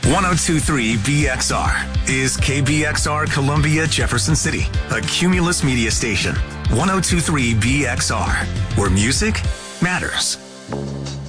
1023 BXR is KBXR Columbia, Jefferson City, a Cumulus media station. 1023 BXR, where music matters.